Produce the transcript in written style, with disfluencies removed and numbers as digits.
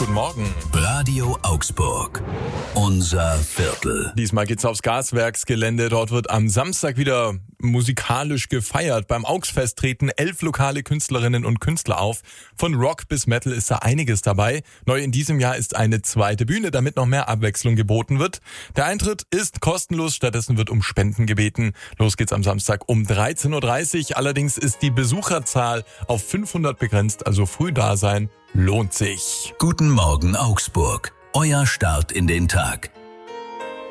Guten Morgen. Radio Augsburg. Unser Viertel. Diesmal geht's aufs Gaswerksgelände. Dort wird am Samstag wieder musikalisch gefeiert. Beim Augsfest treten 11 lokale Künstlerinnen und Künstler auf. Von Rock bis Metal ist da einiges dabei. Neu in diesem Jahr ist eine zweite Bühne, damit noch mehr Abwechslung geboten wird. Der Eintritt ist kostenlos, stattdessen wird um Spenden gebeten. Los geht's am Samstag um 13.30 Uhr. Allerdings ist die Besucherzahl auf 500 begrenzt, also früh da sein lohnt sich. Guten Morgen Augsburg. Euer Start in den Tag.